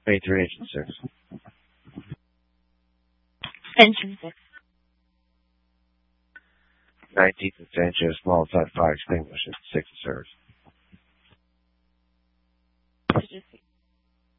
23 engine 6. Engine 6. 19th and Sanchez, small side fire extinguisher, 6 service.